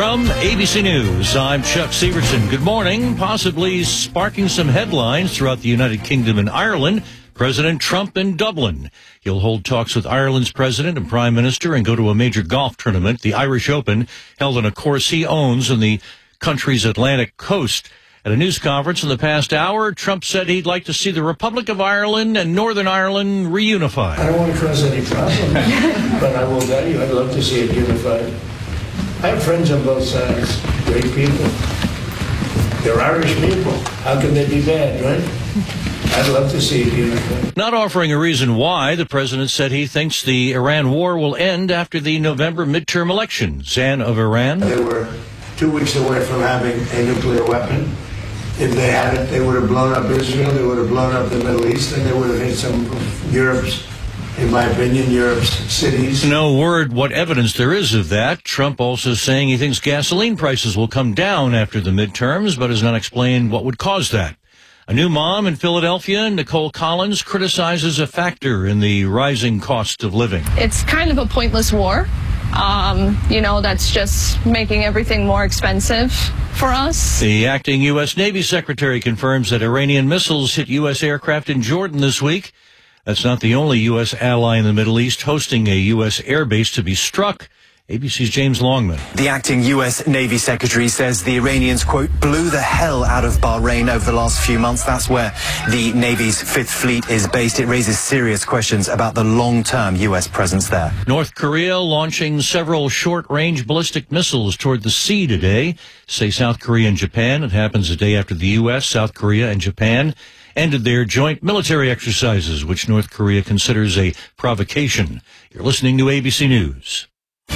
From ABC News, I'm Chuck Severson. Good morning. Possibly sparking some headlines throughout the United Kingdom and Ireland, President Trump in Dublin. He'll hold talks with Ireland's president and prime minister and go to a major golf tournament, the Irish Open, held on a course he owns on the country's Atlantic coast. At a news conference in the past hour, Trump said he'd like to see the Republic of Ireland and Northern Ireland reunified. I don't want to cause any problem, but I will tell you, I'd love to see it unified. I have friends on both sides, great people. They're Irish people. How can they be bad, right? I'd love to see it unified. Not offering a reason why, the president said he thinks the Iran war will end after the November midterm election. Zan of Iran. They were 2 weeks away from having a nuclear weapon. If they had it, they would have blown up Israel, they would have blown up the Middle East, and they would have hit some of Europe's, in my opinion, Europe's cities. No word what evidence there is of that. Trump also saying he thinks gasoline prices will come down after the midterms, but has not explained what would cause that. A new mom in Philadelphia, Nicole Collins, criticizes a factor in the rising cost of living. It's kind of a pointless war. That's just making everything more expensive for us. The acting U.S. Navy Secretary confirms that Iranian missiles hit U.S. aircraft in Jordan this week. That's not the only U.S. ally in the Middle East hosting a U.S. airbase to be struck. ABC's James Longman. The acting U.S. Navy Secretary says the Iranians, quote, blew the hell out of Bahrain over the last few months. That's where the Navy's Fifth Fleet is based. It raises serious questions about the long-term U.S. presence there. North Korea launching several short-range ballistic missiles toward the sea today, say South Korea and Japan. It happens a day after the U.S., South Korea, and Japan ended their joint military exercises, which North Korea considers a provocation. You're listening to ABC News.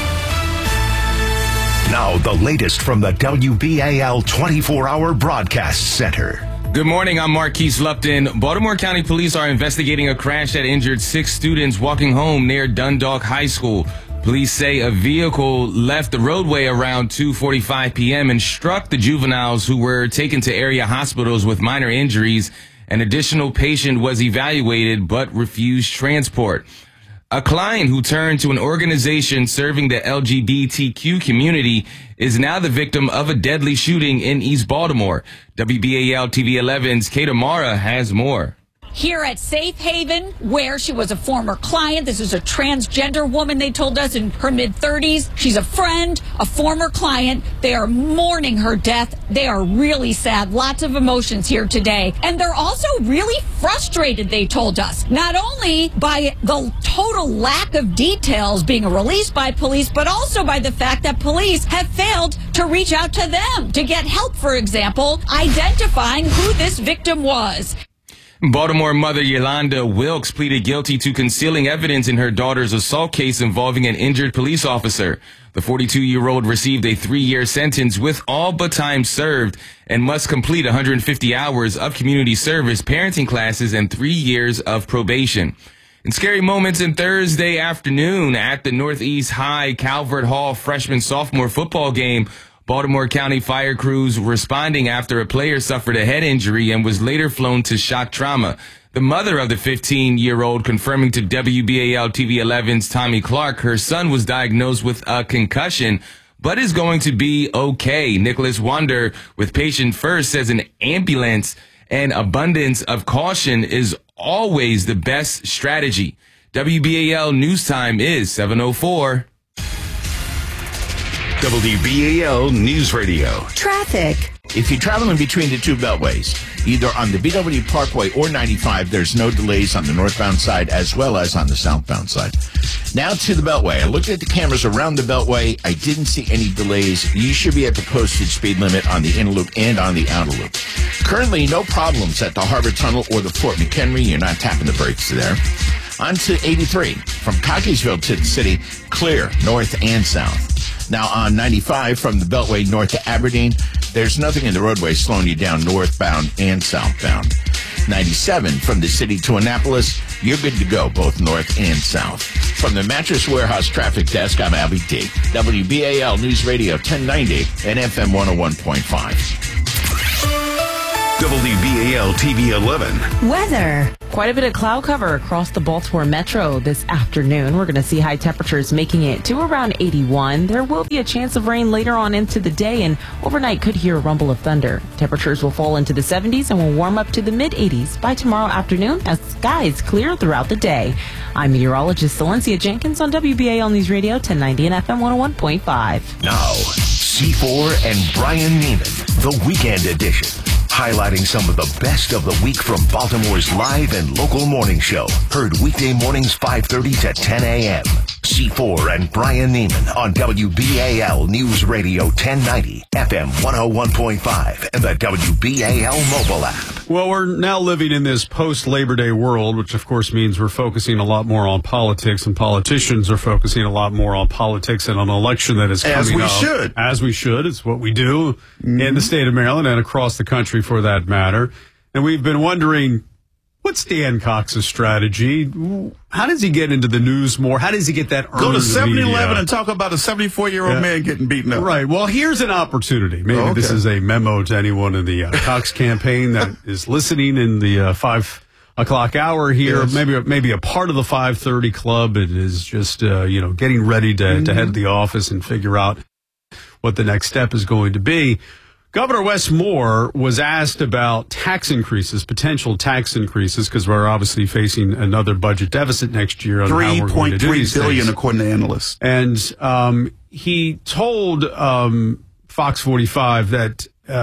Now, the latest from the WBAL 24-hour broadcast center. Good morning, I'm Marquise Lupton. Baltimore County Police are investigating a crash that injured 6 students walking home near Dundalk High School. Police say a vehicle left the roadway around 2:45 p.m. and struck the juveniles who were taken to area hospitals with minor injuries. An additional patient was evaluated but refused transport. A client who turned to an organization serving the LGBTQ community is now the victim of a deadly shooting in East Baltimore. WBAL TV 11's Kate Amara has more. Here at Safe Haven, where she was a former client. This is a transgender woman, they told us, in her mid-30s. She's a friend, a former client. They are mourning her death. They are really sad. Lots of emotions here today. And they're also really frustrated, they told us. Not only by the total lack of details being released by police, but also by the fact that police have failed to reach out to them to get help, for example, identifying who this victim was. Baltimore mother Yolanda Wilkes pleaded guilty to concealing evidence in her daughter's assault case involving an injured police officer. The 42-year-old received a 3-year sentence with all but time served and must complete 150 hours of community service, parenting classes, and 3 years of probation. In scary moments in Thursday afternoon at the Northeast High Calvert Hall freshman-sophomore football game, Baltimore County fire crews responding after a player suffered a head injury and was later flown to shock trauma. The mother of the 15-year-old confirming to WBAL TV 11's Tommy Clark her son was diagnosed with a concussion, but is going to be okay. Nicholas Wander with Patient First says an ambulance and abundance of caution is always the best strategy. WBAL News Time is 7:04. WBAL News Radio. Traffic. If you're traveling between the two beltways, either on the BW Parkway or 95, there's no delays on the northbound side as well as on the southbound side. Now to the beltway. I looked at the cameras around the beltway. I didn't see any delays. You should be at the posted speed limit on the inner loop and on the outer loop. Currently, no problems at the Harbor Tunnel or the Fort McHenry. You're not tapping the brakes there. On to 83. From Cockeysville to the city, clear north and south. Now on 95 from the Beltway north to Aberdeen, there's nothing in the roadway slowing you down northbound and southbound. 97 from the city to Annapolis, you're good to go both north and south. From the Mattress Warehouse Traffic Desk, I'm Abby D. WBAL News Radio 1090 and FM 101.5. WBAL TV 11. Weather. Quite a bit of cloud cover across the Baltimore Metro this afternoon. We're going to see high temperatures making it to around 81. There will be a chance of rain later on into the day, and overnight could hear a rumble of thunder. Temperatures will fall into the 70s and will warm up to the mid-80s by tomorrow afternoon as skies clear throughout the day. I'm meteorologist Celencia Jenkins on WBAL News Radio 1090 and FM 101.5. Now, C4 and Brian Neiman, the weekend edition, highlighting some of the best of the week from Baltimore's live and local morning show. Heard weekday mornings 5:30 to 10 a.m. C4 and Brian Neiman on WBAL News Radio 1090, FM 101.5, and the WBAL mobile app. Well, we're now living in this post-Labor Day world, which of course means we're focusing a lot more on politics, and politicians are focusing a lot more on politics and an election that is coming up. As we should. As we should. It's what we do in the state of Maryland and across the country for that matter. And we've been wondering, what's Dan Cox's strategy? How does he get into the news more? How does he get that Go to earned 7-Eleven media? and talk about a 74-year-old man getting beaten up. Right. Well, here's an opportunity. Maybe this is a memo to anyone in the Cox campaign that is listening in the 5 o'clock hour here. Yes. Maybe a part of the 5:30 club. It is just getting ready to head to the office and figure out what the next step is going to be. Governor Wes Moore was asked about tax increases, potential tax increases, because we're obviously facing another budget deficit next year. On how we're going to do these $3.3 billion, things. according to analysts. And he told Fox 45 that,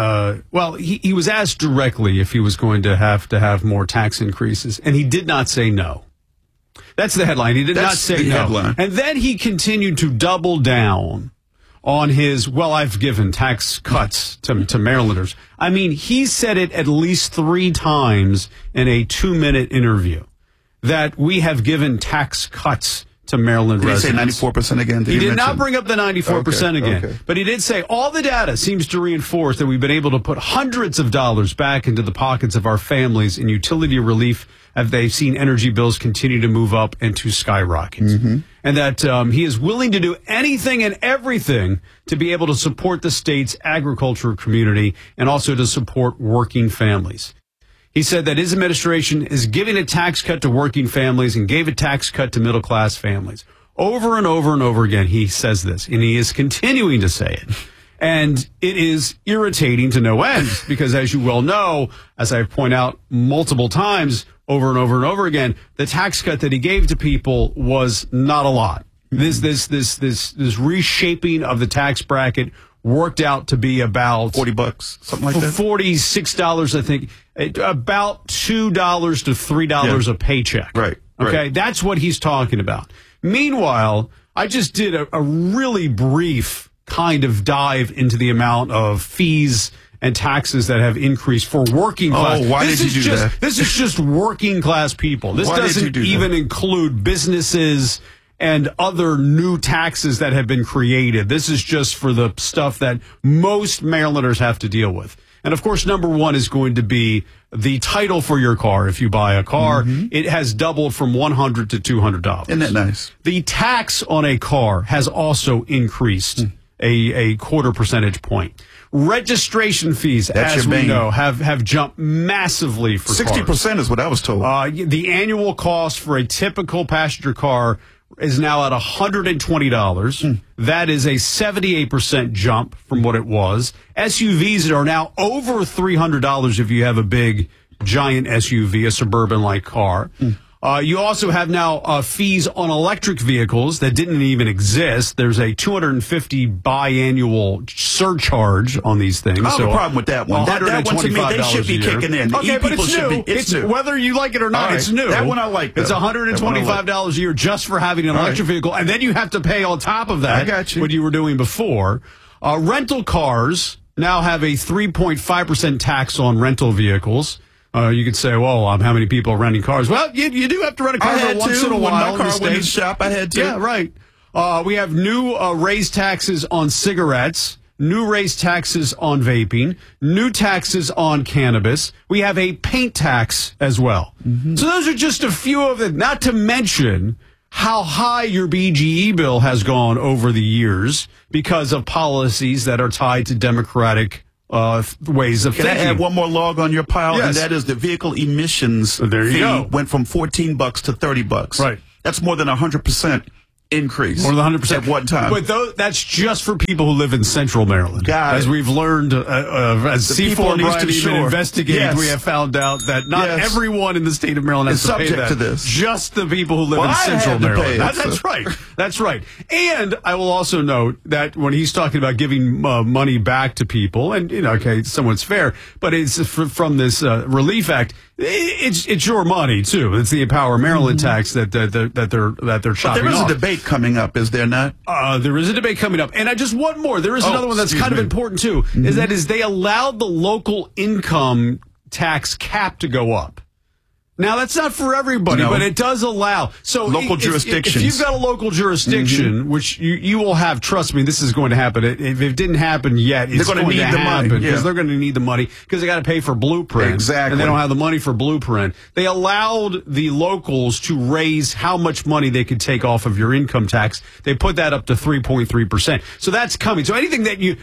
he was asked directly if he was going to have more tax increases, and he did not say no. That's the headline. He did not say no. Headline. And then he continued to double down on his, I've given tax cuts to Marylanders. I mean, he said it at least 3 times in a 2-minute interview that we have given tax cuts to Maryland residents. Did he say 94% again? He did not bring up the 94% again. Okay. But he did say all the data seems to reinforce that we've been able to put hundreds of dollars back into the pockets of our families in utility relief as they've seen energy bills continue to move up and to skyrocket. And that he is willing to do anything and everything to be able to support the state's agricultural community and also to support working families. He said that his administration is giving a tax cut to working families and gave a tax cut to middle-class families. Over and over and over again, he says this, and he is continuing to say it. And it is irritating to no end because, as you well know, as I point out multiple times over and over and over again, the tax cut that he gave to people was not a lot. This reshaping of the tax bracket worked out to be about $40, something like that. $46, I think, about $2 to $3 a paycheck. Right. Okay, that's what he's talking about. Meanwhile, I just did a really brief kind of dive into the amount of fees and taxes that have increased for working class. Oh, why did you do that? This is just working class people. This doesn't even include businesses and other new taxes that have been created. This is just for the stuff that most Marylanders have to deal with. And of course, number one is going to be the title for your car. If you buy a car, it has doubled from $100 to $200. Isn't that nice? The tax on a car has also increased a quarter percentage point. Registration fees, as we know, have jumped massively for 60% cars. is what I was told. The annual cost for a typical passenger car is now at $120. That is a 78% jump from what it was. SUVs are now over $300 if you have a big, giant SUV, a suburban-like car. You also have now fees on electric vehicles that didn't even exist. There's a $250 biannual surcharge on these things. I have a problem with that one. That one to me, they should be kicking in. Okay, but it's new. It's new. Whether you like it or not, it's new. That one I like, though. It's $125 a year just for having an electric vehicle, and then you have to pay on top of that what you were doing before. Rental cars now have a 3.5% tax on rental vehicles. You could say, well, how many people are renting cars? Well, you do have to rent a car once in a while. When my car went in the shop, I had to. Yeah, right. We have new raised taxes on cigarettes, new raised taxes on vaping, new taxes on cannabis. We have a paint tax as well. So those are just a few of them, not to mention how high your BGE bill has gone over the years because of policies that are tied to Democratic ways of Can thinking. I add one more log on your pile? Yes. And that is the vehicle emissions fee went from $14 to $30. Right. That's more than 100% increase. More than 100% at one time. But that's just for people who live in Central Maryland. As we've learned, as C4 and Brian even investigated, we have found out that not everyone in the state of Maryland has to pay that. To this. Just the people who live in Central Maryland. That's right. That's right. And I will also note that when he's talking about giving money back to people, and okay, somewhat's fair, but it's from this Relief Act. It's your money too. It's the Empower Maryland tax that they're chopping But there is off. a debate coming up, is there not? There is a debate coming up, and I just one more. There is another one that's kind of important too. Is they allowed the local income tax cap to go up. Now, that's not for everybody, but it does allow. So local jurisdictions. If you've got a local jurisdiction, which you will have, trust me, this is going to happen. If it didn't happen yet, it's going to need the money. Because they're going to need the money because they got to pay for Blueprint. Exactly. And they don't have the money for Blueprint. They allowed the locals to raise how much money they could take off of your income tax. They put that up to 3.3%. So that's coming. So anything that the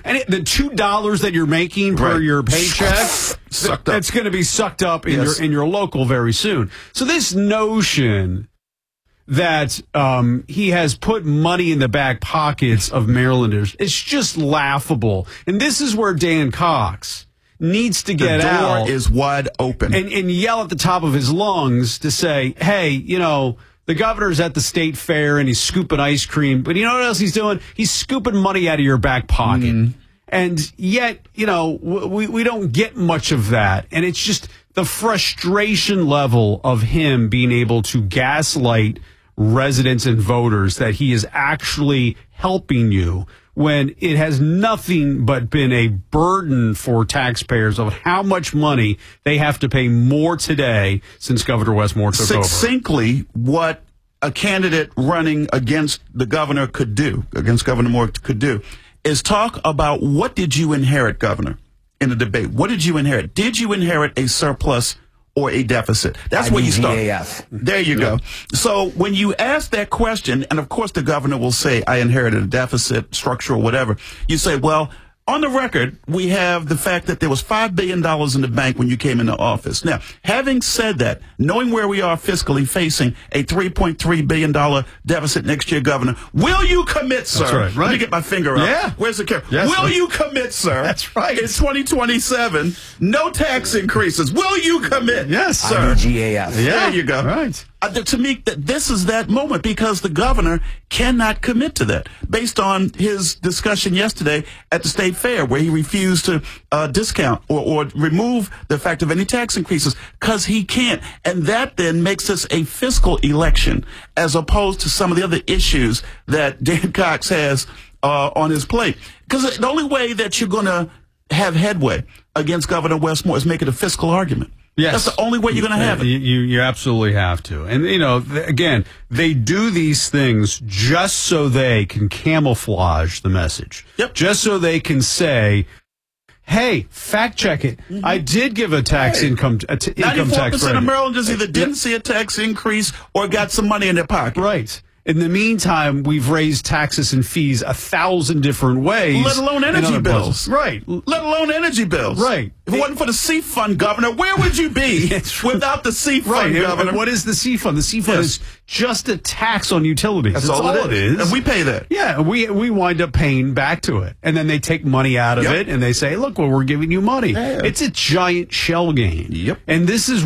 $2 that you're making per your paycheck, it's going to be sucked up in your local very soon. So this notion that he has put money in the back pockets of Marylanders, it's just laughable. And this is where Dan Cox needs to get out. The door is wide open. And yell at the top of his lungs to say, hey, the governor's at the state fair and he's scooping ice cream. But you know what else he's doing? He's scooping money out of your back pocket. And yet, we don't get much of that. And it's just the frustration level of him being able to gaslight residents and voters that he is actually helping you when it has nothing but been a burden for taxpayers of how much money they have to pay more today since Governor Wes Moore took over. Succinctly, what a candidate running against the governor could do, against Governor Moore could do, is talk about what did you inherit, Governor, in the debate. What did you inherit? Did you inherit a surplus or a deficit? That's where you start. There you go. So when you ask that question, and of course the governor will say, I inherited a deficit, structural, whatever, you say, well, on the record, we have the fact that there was $5 billion in the bank when you came into office. Now, having said that, knowing where we are fiscally facing a $3.3 billion deficit next year, Governor, will you commit, sir? That's right. Let me get my finger up. Yeah. Where's the camera? Yes, will you commit, sir? That's right. In 2027, no tax increases. Will you commit? Yes, sir. Yeah. There you go. Right. To me, this is that moment because the governor cannot commit to that based on his discussion yesterday at the state fair where he refused to discount or remove the fact of any tax increases because he can't. And that then makes this a fiscal election as opposed to some of the other issues that Dan Cox has on his plate. Because the only way that you're going to have headway against Governor Wes Moore is make it a fiscal argument. Yes. That's the only way you're going to have it. You absolutely have to. And, again, they do these things just so they can camouflage the message. Yep. Just so they can say, hey, fact check it. I did give a tax income tax 94% of Marylanders either didn't see a tax increase or got some money in their pocket. Right. In the meantime, we've raised taxes and fees 1,000 different ways. Let alone energy bills. Right. Let alone energy bills. Right. If it wasn't for the C Fund, Governor, where would you be without the C Fund, Governor? And what is the C Fund? The C Fund is just a tax on utilities. That's all it is. And we pay that. Yeah, we wind up paying back to it. And then they take money out of it and they say, look, well, we're giving you money. Yeah. It's a giant shell game. Yep. And this is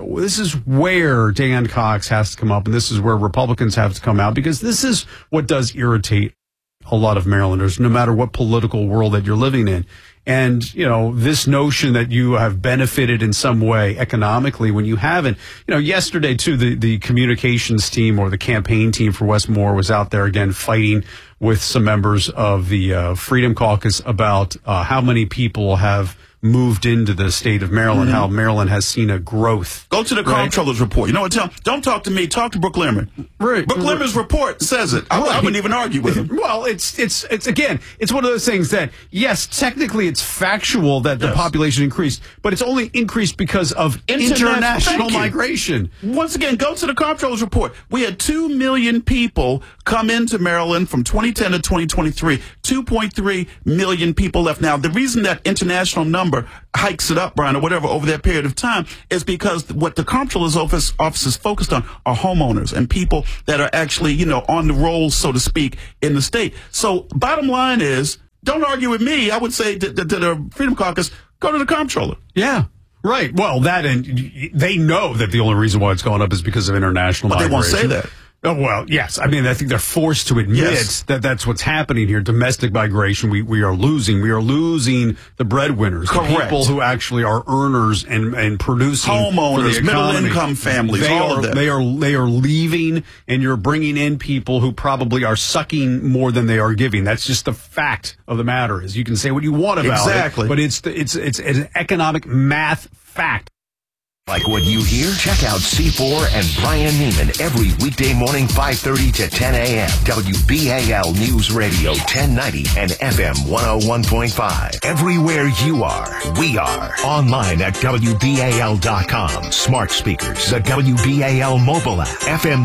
where Dan Cox has to come up, and this is where Republicans have to come out, because this is what does irritate a lot of Marylanders, no matter what political world that you're living in. And, this notion that you have benefited in some way economically when you haven't. Yesterday, too, the communications team or the campaign team for Wes Moore was out there again fighting with some members of the Freedom Caucus about how many people have moved into the state of Maryland, how Maryland has seen a growth. Go to the comptroller's report. You know what? Don't talk to me. Talk to Brooke Lerman. Right. Brooke Lerman's report says it. I wouldn't even argue with him. Well, it's again, it's one of those things that, yes, technically it's factual that the population increased, but it's only increased because of international migration. Once again, go to the comptroller's report. We had 2 million people come into Maryland from 2010 to 2023. 2.3 million people left. Now, the reason that international number hikes it up, Brian, or whatever, over that period of time is because what the comptroller's office is focused on are homeowners and people that are actually, on the rolls, so to speak, in the state. So bottom line is, don't argue with me. I would say to the Freedom Caucus, go to the comptroller. Yeah. Right. Well, and they know that the only reason why it's going up is because of international migration. But they won't say that. Oh, well, yes. I mean, I think they're forced to admit that that's what's happening here. Domestic migration, we are losing. We are losing the breadwinners. Correct. The people who actually are earners and producing. Homeowners, middle-income families, all of them. They are leaving, and you're bringing in people who probably are sucking more than they are giving. That's just the fact of the matter. Is you can say what you want about it, but it's an economic math fact. Like what you hear? Check out C4 and Brian Neiman every weekday morning, 5:30 to 10 a.m. WBAL News Radio 1090 and FM 101.5. Everywhere you are, we are. Online at WBAL.com. Smart speakers, the WBAL mobile app, FM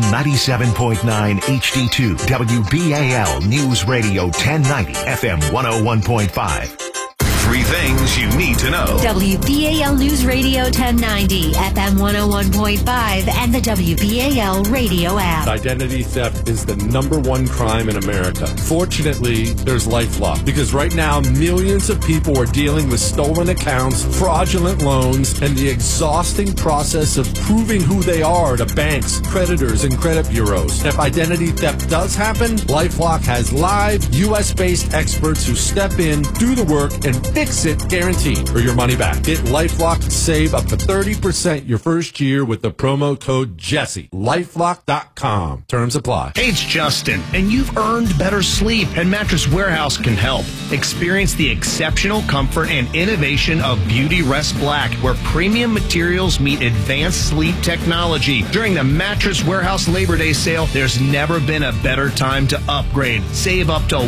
97.9 HD2, WBAL News Radio 1090, FM 101.5. 3 things you need to know. WBAL News Radio 1090, FM 101.5, and the WBAL radio app. Identity theft is the #1 crime in America. Fortunately, there's LifeLock, because right now millions of people are dealing with stolen accounts, fraudulent loans, and the exhausting process of proving who they are to banks, creditors, and credit bureaus. If identity theft does happen, LifeLock has live, U.S.-based experts who step in, do the work, and fix it, guaranteed, or your money back. Get LifeLock and save up to 30% your first year with the promo code Jesse. LifeLock.com. Terms apply. Hey, it's Justin, and you've earned better sleep, and Mattress Warehouse can help. Experience the exceptional comfort and innovation of Beauty Rest Black, where premium materials meet advanced sleep technology. During the Mattress Warehouse Labor Day sale, there's never been a better time to upgrade. Save up to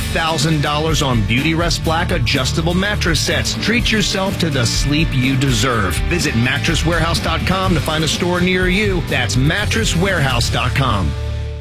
$1,000 on Beauty Rest Black adjustable mattress sets. Treat yourself to the sleep you deserve. Visit mattresswarehouse.com to find a store near you. That's mattresswarehouse.com.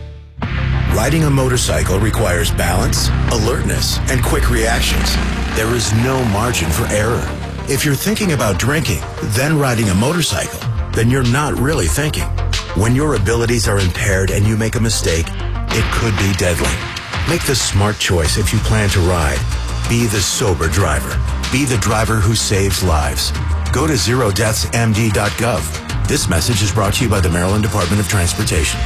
Riding a motorcycle requires balance, alertness, and quick reactions. There is no margin for error. If you're thinking about drinking, then riding a motorcycle, then you're not really thinking. When your abilities are impaired and you make a mistake, it could be deadly. Make the smart choice if you plan to ride. Be the sober driver. Be the driver who saves lives. Go to zerodeathsmd.gov. This message is brought to you by the Maryland Department of Transportation.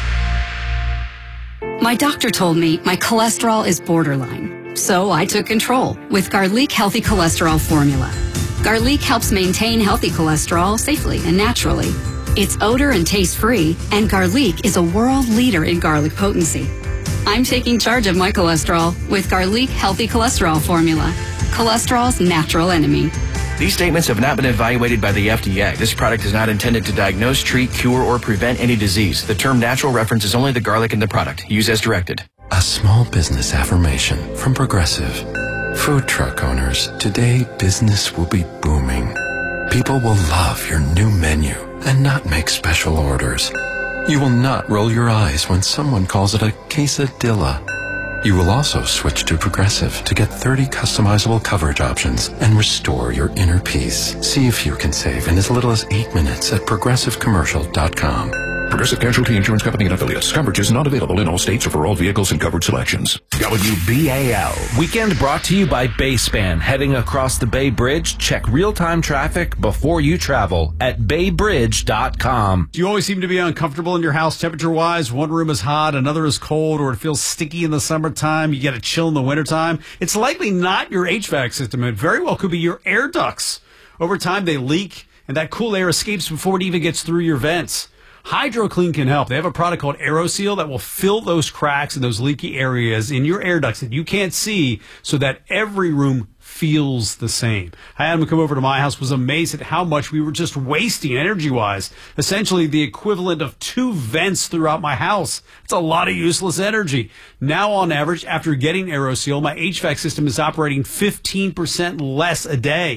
My doctor told me my cholesterol is borderline, so I took control with Garlic Healthy Cholesterol Formula. Garlic helps maintain healthy cholesterol safely and naturally. It's odor and taste-free, and Garlic is a world leader in garlic potency. I'm taking charge of my cholesterol with Garlic Healthy Cholesterol Formula, cholesterol's natural enemy. These statements have not been evaluated by the FDA. This product is not intended to diagnose, treat, cure, or prevent any disease. The term natural references only the garlic in the product. Use as directed. A small business affirmation from Progressive. Food truck owners, today business will be booming. People will love your new menu and not make special orders. You will not roll your eyes when someone calls it a quesadilla. You will also switch to Progressive to get 30 customizable coverage options and restore your inner peace. See if you can save in as little as 8 minutes at progressivecommercial.com. Progressive Casualty Insurance Company and Affiliates. Coverage is not available in all states or for all vehicles and covered selections. WBAL. Weekend brought to you by Bayspan. Heading across the Bay Bridge? Check real-time traffic before you travel at baybridge.com. Do you always seem to be uncomfortable in your house temperature-wise? One room is hot, another is cold, or it feels sticky in the summertime. You get a chill in the wintertime. It's likely not your HVAC system. It very well could be your air ducts. Over time, they leak, and that cool air escapes before it even gets through your vents. HydroClean can help. They have a product called AeroSeal that will fill those cracks and those leaky areas in your air ducts that you can't see so that every room feels the same. I had him come over to my house, was amazed at how much we were just wasting energy-wise. Essentially the equivalent of 2 vents throughout my house. It's a lot of useless energy. Now, on average, after getting AeroSeal, my HVAC system is operating 15% less a day.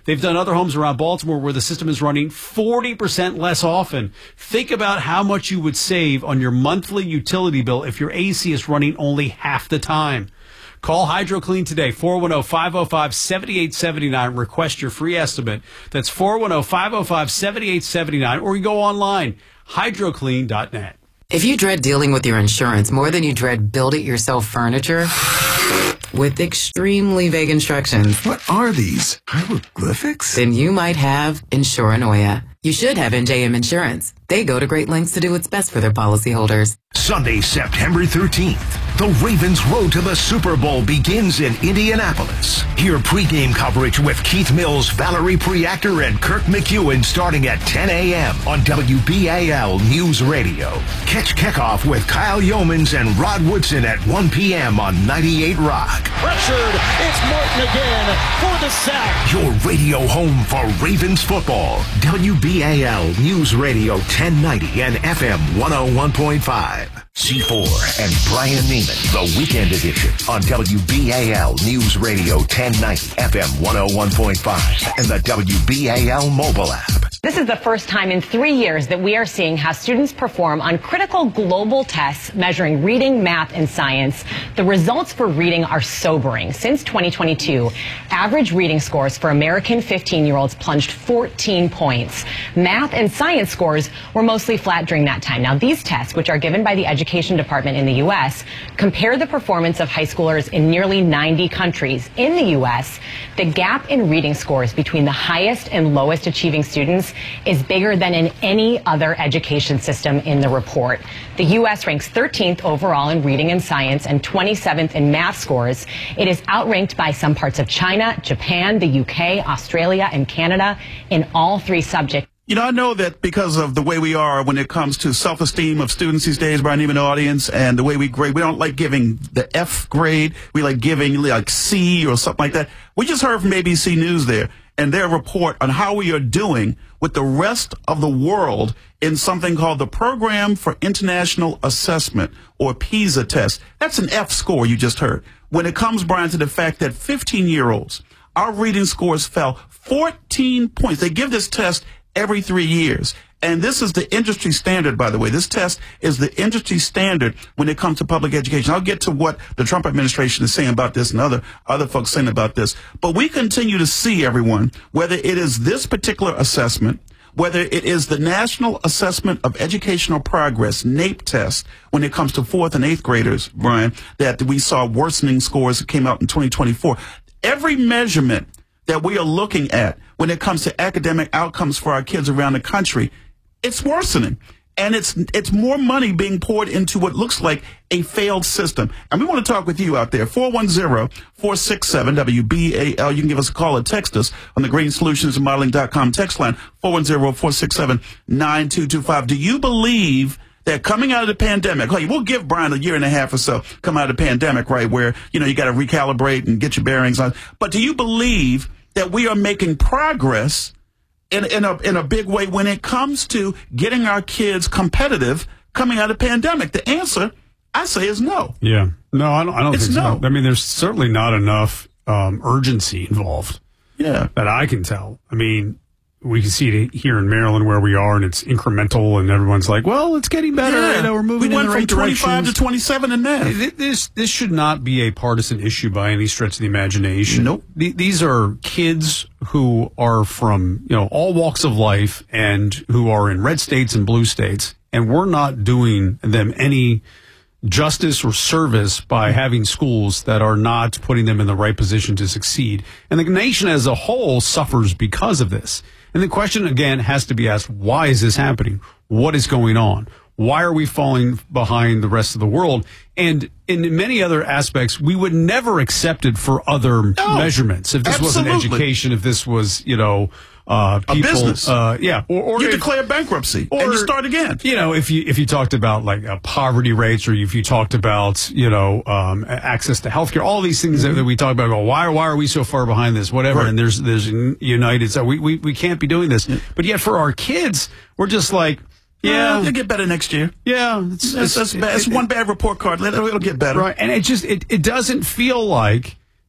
They've done other homes around Baltimore where the system is running 40% less often. Think about how much you would save on your monthly utility bill if your AC is running only half the time. Call HydroClean today, 410-505-7879. Request your free estimate. That's 410-505-7879. Or you go online, hydroclean.net. If you dread dealing with your insurance more than you dread build-it-yourself furniture with extremely vague instructions. What are these? Hieroglyphics? Then you might have Insuranoia. You should have NJM Insurance. They go to great lengths to do what's best for their policyholders. Sunday, September 13th. The Ravens' road to the Super Bowl begins in Indianapolis. Hear pregame coverage with Keith Mills, Valerie Preactor, and Kirk McEwen starting at 10 a.m. on WBAL News Radio. Catch kickoff with Kyle Yeomans and Rod Woodson at 1 p.m. on 98 Rock. Pressured, it's Martin again for the sack. Your radio home for Ravens football. WBAL News Radio 1090 and FM 101.5. C4 and Brian Neiman, the Weekend Edition on WBAL News Radio 1090 FM 101.5 and the WBAL mobile app. This is the first time in 3 years that we are seeing how students perform on critical global tests measuring reading, math, and science. The results for reading are sobering. Since 2022, average reading scores for American 15-year-olds plunged 14 points. Math and science scores were mostly flat during that time. Now, these tests, which are given by the Education Department in the U.S., compare the performance of high schoolers in nearly 90 countries. In the U.S., the gap in reading scores between the highest and lowest achieving students is bigger than in any other education system in the report. The U.S. ranks 13th overall in reading and science and 27th in math scores. It is outranked by some parts of China, Japan, the UK, Australia, and Canada in all three subjects. You know, I know that because of the way we are when it comes to self-esteem of students these days, Brian, even the audience, and the way we grade, we don't like giving the F grade. We like giving like C or something like that. We just heard from ABC News there and their report on how we are doing with the rest of the world in something called the Program for International Assessment, or PISA test. That's an F score you just heard. When it comes, Brian, to the fact that 15-year-olds, our reading scores fell 14 points. They give this test every 3 years. And this is the industry standard, by the way. This test is the industry standard when it comes to public education. I'll get to what the Trump administration is saying about this and other folks saying about this. But we continue to see, everyone, whether it is this particular assessment, whether it is the National Assessment of Educational Progress, NAEP test, when it comes to 4th and 8th graders, Brian, that we saw worsening scores that came out in 2024. Every measurement that we are looking at when it comes to academic outcomes for our kids around the country, it's worsening. And it's more money being poured into what looks like a failed system. And we want to talk with you out there. 410-467-WBAL. You can give us a call or text us on the GreenSolutionsModeling.com text line, 410-467-9225. Do you believe that coming out of the pandemic, hey, we'll give Brian a year and a half or so, come out of the pandemic, right, where, you know, you got to recalibrate and get your bearings on. But do you believe that we are making progress in a big way when it comes to getting our kids competitive coming out of the pandemic? The answer, I say, is no. Yeah. No, I don't It's think so. no. I mean, there's certainly not enough urgency involved. Yeah. That I can tell. I mean, we can see it here in Maryland where we are, and it's incremental, and everyone's like, well, it's getting better. Yeah. You know, we're moving We in went the right from 25 directions. to 27 in math. This should not be a partisan issue by any stretch of the imagination. Nope. These are kids who are from, you know, all walks of life and who are in red states and blue states, and we're not doing them any justice or service by having schools that are not putting them in the right position to succeed. And the nation as a whole suffers because of this. And the question, again, has to be asked, why is this happening? What is going on? Why are we falling behind the rest of the world? And in many other aspects, we would never accept it for other measurements. If this wasn't education, if this was, you know, people, a business. Or you if, declare bankruptcy and you start again. You know, if you talked about like poverty rates, or if you talked about, you know, access to healthcare, all these things that we talk about, go, why are we so far behind this? Whatever. Right. And there's United, so we can't be doing this. Yeah. But yet for our kids, we're just like, yeah, it'll get better next year. Yeah, it's one bad report card. It'll get better. Right, and it doesn't feel like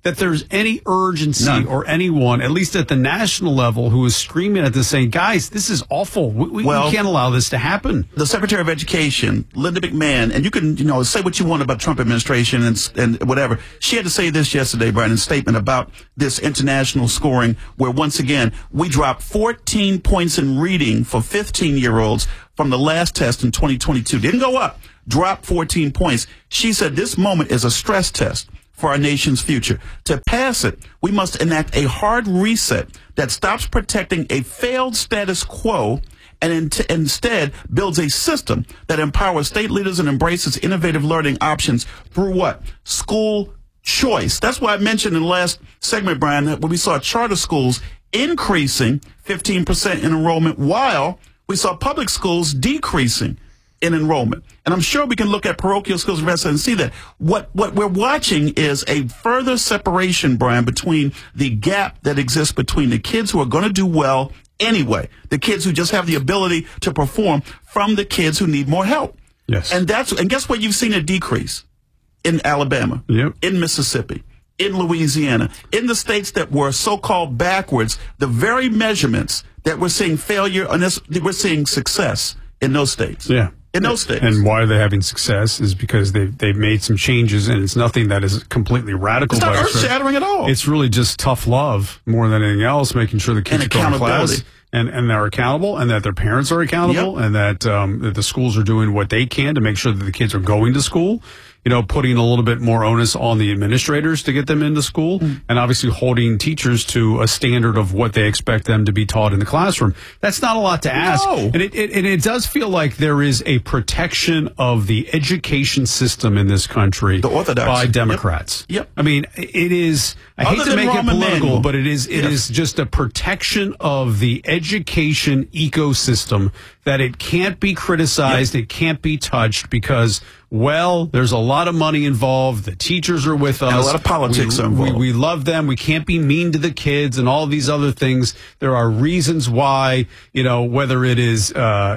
that there's any urgency or anyone, at least at the national level, who is screaming at this saying, guys, this is awful. We can't allow this to happen. The Secretary of Education, Linda McMahon, and you can, say what you want about Trump administration and whatever. She had to say this yesterday, Brian, in a statement about this international scoring where, once again, we dropped 14 points in reading for 15-year-olds from the last test in 2022. Didn't go up, dropped 14 points. She said this moment is a stress test for our nation's future. To pass it, we must enact a hard reset that stops protecting a failed status quo and instead builds a system that empowers state leaders and embraces innovative learning options through what? School choice. That's why I mentioned in the last segment, Brian, that when we saw charter schools increasing 15% in enrollment while we saw public schools decreasing in enrollment. And I'm sure we can look at parochial schools and see that. What we're watching is a further separation, Brian, between the gap that exists between the kids who are going to do well anyway, the kids who just have the ability to perform, from the kids who need more help. Yes. And guess what? You've seen a decrease in Alabama, in Mississippi, in Louisiana, in the states that were so-called backwards. The very measurements that we're seeing failure on this, we're seeing success in those states. Yeah. In those states. And why they're having success is because they've made some changes, and it's nothing that is completely radical. It's not earth-shattering at all. It's really just tough love more than anything else, making sure the kids are going to class and they're accountable, and that their parents are accountable, and that the schools are doing what they can to make sure that the kids are going to school. Putting a little bit more onus on the administrators to get them into school, and obviously holding teachers to a standard of what they expect them to be taught in the classroom. That's not a lot to ask. No. And it does feel like there is a protection of the education system in this country by Democrats. Yep. I mean, it is, I hate to make it political, but it is just a protection of the education ecosystem, that it can't be criticized, it can't be touched, because, well, there's a lot of money involved. The teachers are with us. And a lot of politics involved. We love them. We can't be mean to the kids and all these other things. There are reasons why, whether it is,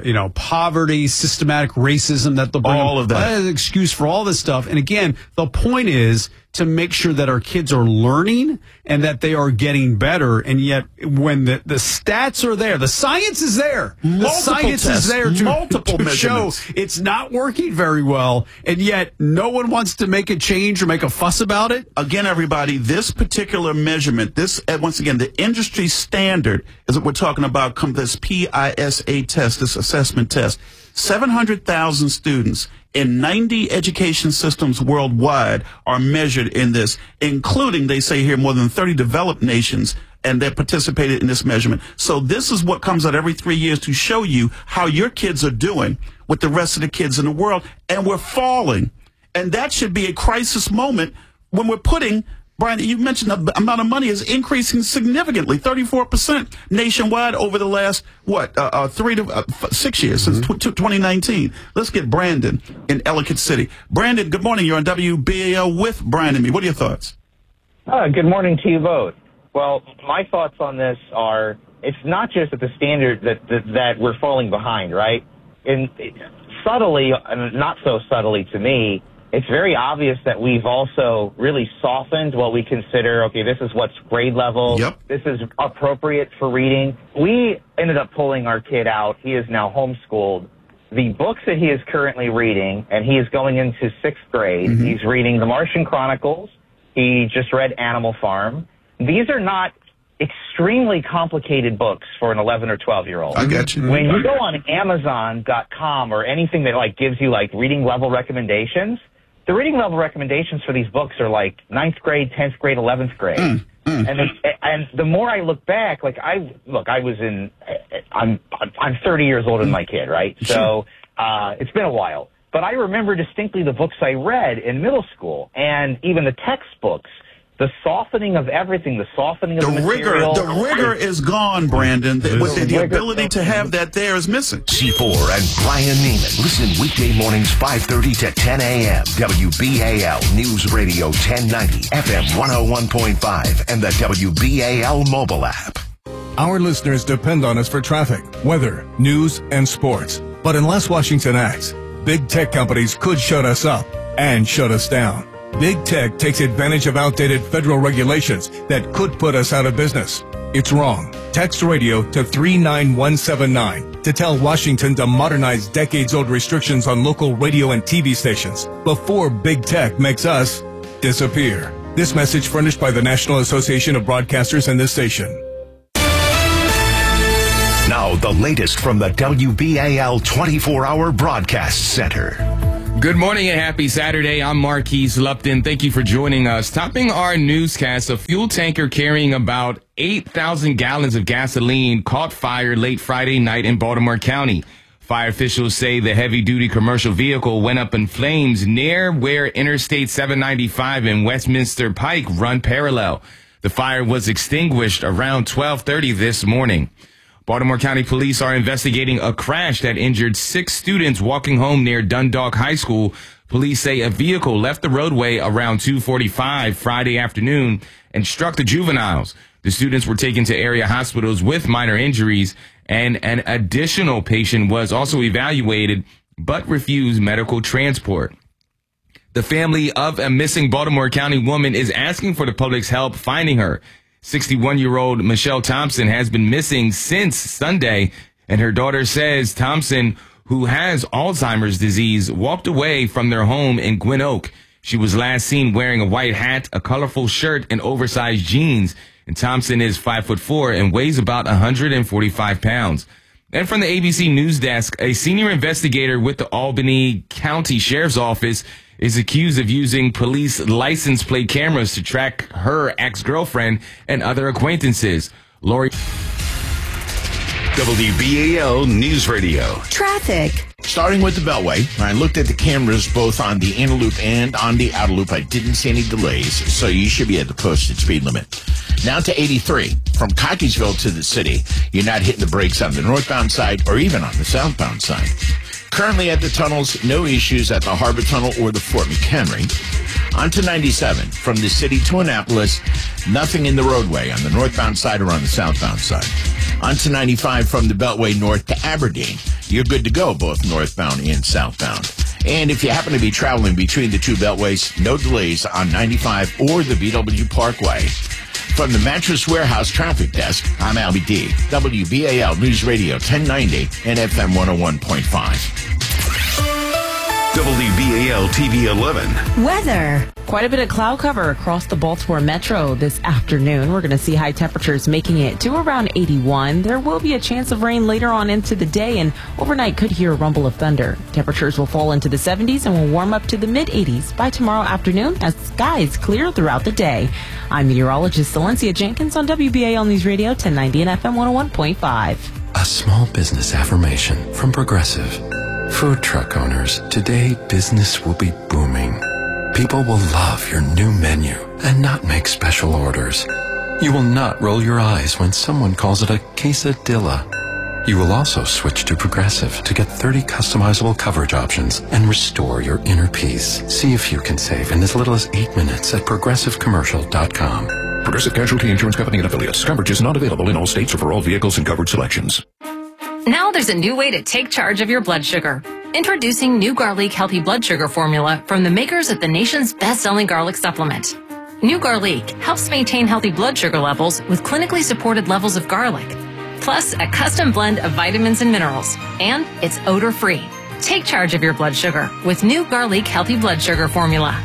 poverty, systematic racism that they'll bring. All of that. That is an excuse for all this stuff. And again, the point is to make sure that our kids are learning and that they are getting better. And yet, when the stats are there, the science is there. The science is there to show it's not working very well. And yet, no one wants to make a change or make a fuss about it. Again, everybody, this particular measurement, once again, the industry standard is what we're talking about, this PISA test, this assessment test. 700,000 students in 90 education systems worldwide are measured in this, including, they say here, more than 30 developed nations, and they participated in this measurement. So this is what comes out every 3 years to show you how your kids are doing with the rest of the kids in the world, and we're falling. And that should be a crisis moment when we're putting, Brian, you mentioned the amount of money is increasing significantly, 34% nationwide over the last, 3 to 6 years, since 2019. Let's get Brandon in Ellicott City. Brandon, good morning. You're on WBAL with Brian and me. What are your thoughts? Good morning to you both. Well, my thoughts on this are, it's not just at the standard that we're falling behind, right? And subtly, and not so subtly to me, it's very obvious that we've also really softened what we consider, okay, this is what's grade level. Yep. This is appropriate for reading. We ended up pulling our kid out. He is now homeschooled. The books that he is currently reading, and he is going into 6th grade, he's reading The Martian Chronicles. He just read Animal Farm. These are not extremely complicated books for an 11 or 12-year-old. I got you. When you go on Amazon.com or anything that gives you reading level recommendations, the reading level recommendations for these books are 9th grade, 10th grade, 11th grade. And the more I look back, I'm 30 years older than my kid, right? So it's been a while. But I remember distinctly the books I read in middle school, and even the textbooks. The softening of everything, the softening of the material. The rigor is gone, Brandon. The ability to have that there is missing. C4 and Brian Neiman. Listen weekday mornings 5:30 to 10 a.m. WBAL News Radio 1090, FM 101.5, and the WBAL mobile app. Our listeners depend on us for traffic, weather, news, and sports. But unless Washington acts, big tech companies could shut us up and shut us down. Big tech takes advantage of outdated federal regulations that could put us out of business. It's wrong. Text radio to 39179 to tell Washington to modernize decades-old restrictions on local radio and TV stations before big tech makes us disappear. This message furnished by the National Association of Broadcasters and this station. Now, the latest from the WBAL 24-hour broadcast center. Good morning and happy Saturday. I'm Marquise Lupton. Thank you for joining us. Topping our newscast, a fuel tanker carrying about 8,000 gallons of gasoline caught fire late Friday night in Baltimore County. Fire officials say the heavy-duty commercial vehicle went up in flames near where Interstate 795 and Westminster Pike run parallel. The fire was extinguished around 12:30 this morning. Baltimore County Police are investigating a crash that injured 6 students walking home near Dundalk High School. Police say a vehicle left the roadway around 2:45 Friday afternoon and struck the juveniles. The students were taken to area hospitals with minor injuries, and an additional patient was also evaluated but refused medical transport. The family of a missing Baltimore County woman is asking for the public's help finding her. 61-year-old Michelle Thompson has been missing since Sunday, and her daughter says Thompson, who has Alzheimer's disease, walked away from their home in Gwynn Oak. She was last seen wearing a white hat, a colorful shirt, and oversized jeans. And Thompson is 5'4" and weighs about 145 pounds. And from the ABC News Desk, a senior investigator with the Albany County Sheriff's Office is accused of using police license plate cameras to track her ex-girlfriend and other acquaintances. Lori. WBAL News Radio. Traffic. Starting with the Beltway, I looked at the cameras both on the inner loop and on the outer loop. I didn't see any delays, so you should be at the posted speed limit. Now to 83. From Cockeysville to the city, you're not hitting the brakes on the northbound side or even on the southbound side. Currently at the tunnels, no issues at the Harbor Tunnel or the Fort McHenry. On to 97. From the city to Annapolis, nothing in the roadway on the northbound side or on the southbound side. On to 95 from the Beltway north to Aberdeen. You're good to go both northbound and southbound. And if you happen to be traveling between the two beltways, no delays on 95 or the BW Parkway. From the Mattress Warehouse Traffic Desk, I'm Albie D. WBAL News Radio 1090 and FM 101.5. WBAL TV 11. Weather. Quite a bit of cloud cover across the Baltimore Metro this afternoon. We're going to see high temperatures making it to around 81. There will be a chance of rain later on into the day, and overnight could hear a rumble of thunder. Temperatures will fall into the 70s and will warm up to the mid-80s by tomorrow afternoon as skies clear throughout the day. I'm meteorologist Valencia Jenkins on WBAL News Radio 1090 and FM 101.5. A small business affirmation from Progressive. Food truck owners, today business will be booming. People will love your new menu and not make special orders. You will not roll your eyes when someone calls it a quesadilla. You will also switch to Progressive to get 30 customizable coverage options and restore your inner peace. See if you can save in as little as 8 minutes at progressivecommercial.com. Progressive Casualty Insurance Company and Affiliates. Coverage is not available in all states or for all vehicles and coverage selections. Now there's a new way to take charge of your blood sugar. Introducing New Garlic Healthy Blood Sugar Formula from the makers of the nation's best-selling garlic supplement. New Garlic helps maintain healthy blood sugar levels with clinically supported levels of garlic, plus a custom blend of vitamins and minerals, and it's odor-free. Take charge of your blood sugar with New Garlic Healthy Blood Sugar Formula.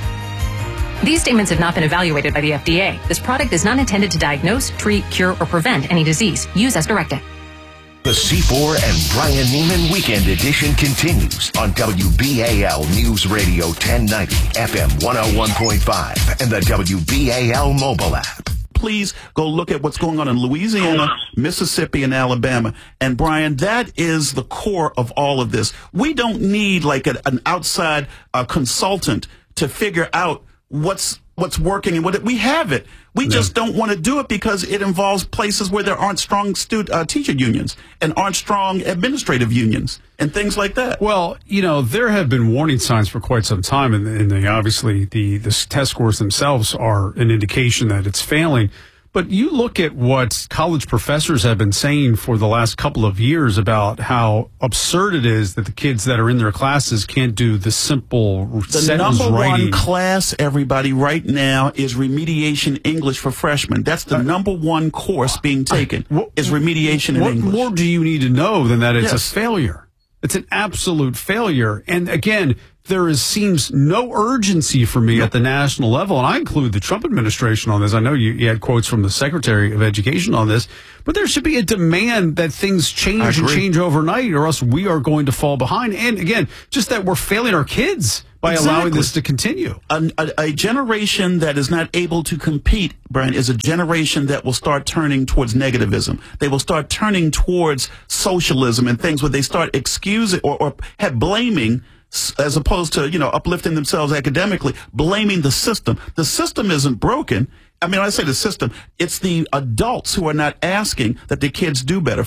These statements have not been evaluated by the FDA. This product is not intended to diagnose, treat, cure, or prevent any disease. Use as directed. The C4 and Brian Neiman Weekend Edition continues on WBAL News Radio 1090, FM 101.5, and the WBAL mobile app. Please go look at what's going on in Louisiana, Mississippi, and Alabama. And Brian, that is the core of all of this. We don't need like an outside consultant to figure out what's working and we have it. We just don't want to do it because it involves places where there aren't strong teacher unions and aren't strong administrative unions and things like that. Well, you know, there have been warning signs for quite some time, and obviously the test scores themselves are an indication that it's failing. But you look at what college professors have been saying for the last couple of years about how absurd it is that the kids that are in their classes can't do the simple sentence number writing. one class, everybody, right now is remediation English for freshmen. That's the number one course being taken is remediation in English. What more do you need to know than that it's a failure? It's an absolute failure. And again, there seems no urgency for me at the national level, and I include the Trump administration on this. I know you had quotes from the Secretary of Education on this, but there should be a demand that things change and change overnight, or else we are going to fall behind. And again, just that we're failing our kids by allowing this to continue. A generation that is not able to compete, Brian, is a generation that will start turning towards negativism. They will start turning towards socialism and things where they start excusing or have blaming, as opposed to, uplifting themselves academically, blaming the system. The system isn't broken. I mean, I say the system, it's the adults who are not asking that the kids do better.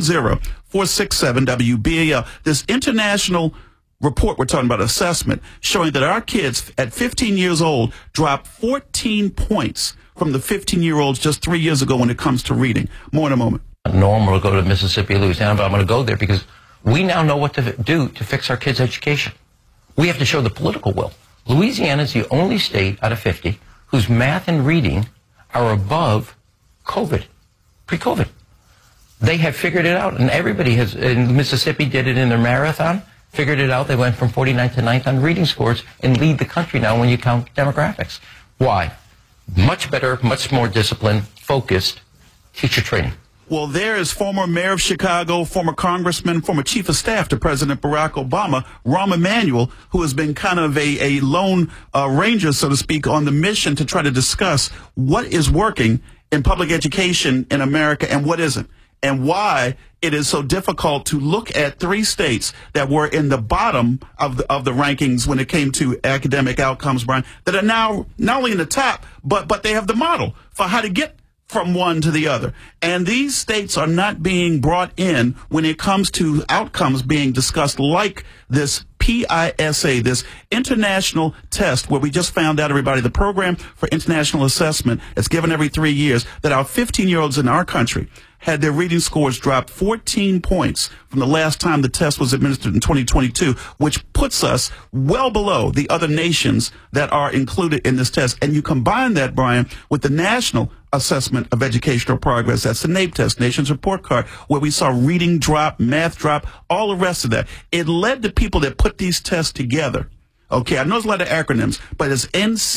410-467-WBAL. This international report we're talking about, assessment, showing that our kids at 15 years old dropped 14 points from the 15-year-olds just 3 years ago when it comes to reading. More in a moment. Norm will go to Mississippi, Louisiana, but I'm going to go there because we now know what to do to fix our kids' education. We have to show the political will. Louisiana is the only state out of 50 whose math and reading are above COVID, pre-COVID. They have figured it out, and everybody has. In Mississippi did it in their marathon, figured it out. They went from 49th to 9th on reading scores and lead the country now when you count demographics. Why? Much better, much more disciplined, focused teacher training. Well, there is former mayor of Chicago, former congressman, former chief of staff to President Barack Obama, Rahm Emanuel, who has been kind of a lone ranger, so to speak, on the mission to try to discuss what is working in public education in America and what isn't, and why it is so difficult to look at 3 states that were in the bottom of the rankings when it came to academic outcomes, Brian, that are now not only in the top, but they have the model for how to get from one to the other. And these states are not being brought in when it comes to outcomes being discussed, like this PISA, this international test where we just found out, everybody, the program for international assessment is given every 3 years, that our 15-year-olds in our country had their reading scores drop 14 points from the last time the test was administered in 2022, which puts us well below the other nations that are included in this test. And you combine that, Brian, with the National Assessment of Educational Progress. That's the NAEP test, Nation's Report Card, where we saw reading drop, math drop, all the rest of that. It led to people that put these tests together. Okay, I know there's a lot of acronyms, but it's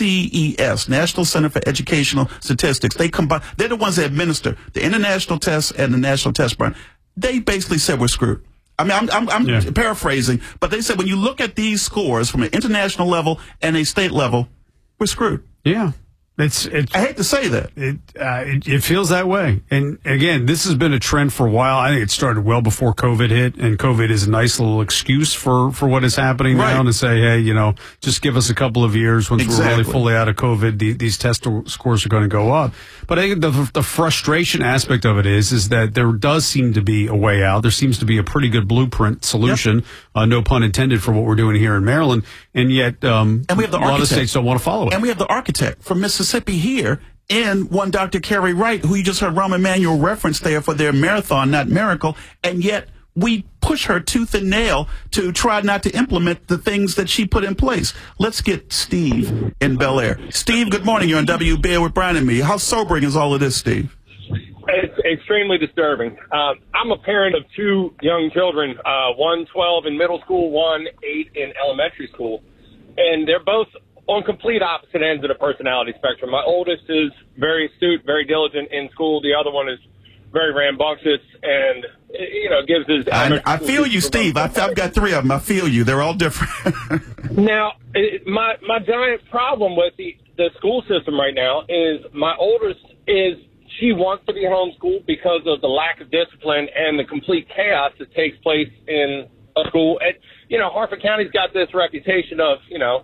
NCES, National Center for Educational Statistics. They're the ones that administer the international tests and the national test, Brian. They basically said we're screwed. I mean, I'm paraphrasing, but they said when you look at these scores from an international level and a state level, we're screwed. Yeah. I hate to say that. It feels that way. And again, this has been a trend for a while. I think it started well before COVID hit, and COVID is a nice little excuse for what is happening now, to say, hey, just give us a couple of years once we're really fully out of COVID, these test scores are going to go up. But I think the frustration aspect of it is that there does seem to be a way out. There seems to be a pretty good blueprint solution, no pun intended, for what we're doing here in Maryland. And yet, and we have a lot of states don't want to follow it. And we have the architect from Mississippi here, and one Dr. Carrie Wright, who you just heard Rahm Emanuel reference there for their marathon, not miracle, and yet we push her tooth and nail to try not to implement the things that she put in place. Let's get Steve in Bel Air. Steve, good morning. You're on WBAL with Brian and me. How sobering is all of this, Steve? It's extremely disturbing. I'm a parent of 2 young children, one 12 in middle school, one 8 in elementary school, and they're both on complete opposite ends of the personality spectrum. My oldest is very astute, very diligent in school. The other one is very rambunctious and, gives his... I feel you, Steve. I've got 3 of them. I feel you. They're all different. Now, my giant problem with the school system right now is my oldest she wants to be homeschooled because of the lack of discipline and the complete chaos that takes place in a school. And, Harford County's got this reputation of,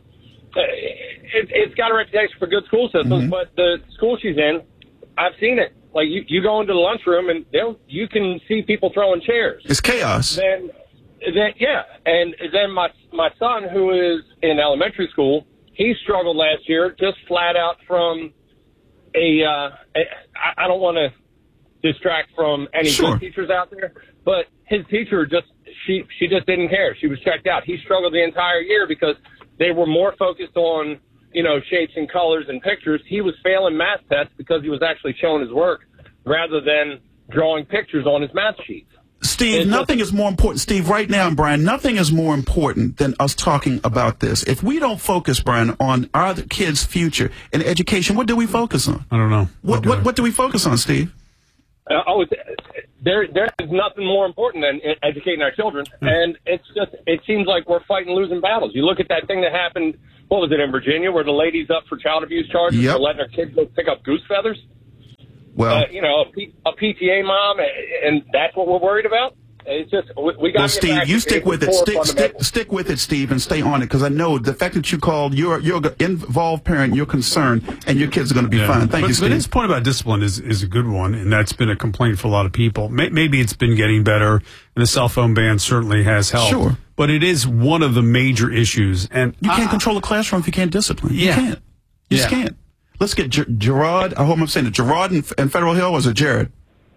it's got a reputation for good school systems, but the school she's in, I've seen it. Like, you go into the lunchroom and you can see people throwing chairs. It's chaos. And then my son, who is in elementary school, he struggled last year just flat out from I don't want to distract from any good teachers out there, but his teacher she just didn't care. She was checked out. He struggled the entire year because they were more focused on, shapes and colors and pictures. He was failing math tests because he was actually showing his work rather than drawing pictures on his math sheets. Steve, nothing is more important. Steve, right now, Brian, nothing is more important than us talking about this. If we don't focus, Brian, on our kids' future and education, what do we focus on? I don't know. What do we focus on, Steve? There is nothing more important than educating our children, and it seems like we're fighting losing battles. You look at that thing that happened, what was it, in Virginia, where the lady's up for child abuse charges for letting her kids go pick up goose feathers? Well, a PTA mom, and that's what we're worried about? It's just, we got to Steve, you stick with it. Stick with it, Steve, and stay on it, because I know the fact that you called, you're an involved parent, you're concerned, and your kids are going to be fine. Thank you, Steve. But his point about discipline is a good one, and that's been a complaint for a lot of people. Maybe it's been getting better, and the cell phone ban certainly has helped. Sure. But it is one of the major issues. And you can't control a classroom if you can't discipline. You can't. You just can't. Let's get Gerard. I hope I'm saying it. Gerard in Federal Hill, or is it Jared?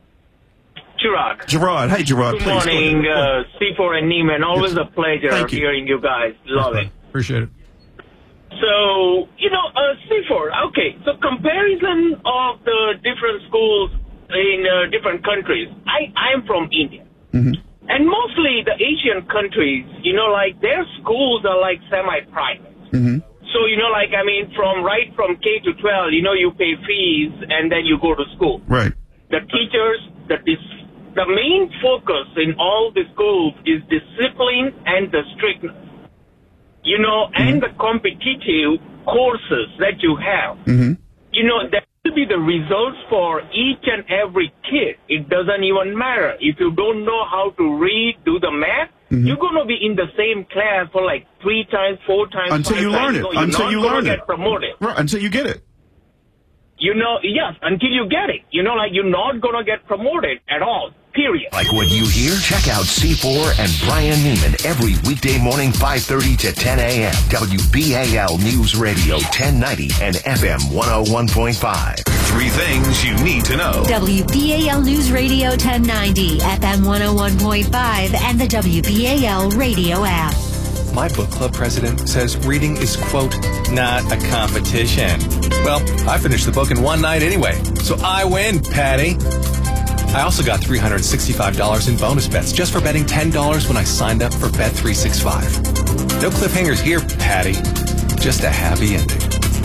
Gerard. Hey, Gerard. Good morning, C4 and Neiman. Always a pleasure hearing you guys. Love it. Appreciate it. So, C4, okay. So comparison of the different schools in different countries. I'm from India. Mm-hmm. And mostly the Asian countries, their schools are like semi-private. Mm-hmm. So, from K to 12, you pay fees and then you go to school. Right. The teachers, the main focus in all the schools is discipline and the strictness, and the competitive courses that you have. Mm-hmm. That will be the results for each and every kid. It doesn't even matter. If you don't know how to read, do the math, you're going to be in the same class for like 3 times, 4 times, until 5 you learn times. it. So you're until not you gonna learn get it. promoted. Right. Until you get it. Yes, until you get it. You're not going to get promoted at all, period. Like what you hear? Check out C4 and Brian Neiman every weekday morning, 5:30 to 10 a.m. WBAL News Radio 1090 and FM 101.5. 3 things you need to know. WBAL News Radio 1090, FM 101.5, and the WBAL radio app. My book club president says reading is, quote, not a competition. Well, I finished the book in one night anyway, so I win, Patty. I also got $365 in bonus bets just for betting $10 when I signed up for Bet365. No cliffhangers here, Patty. Just a happy ending.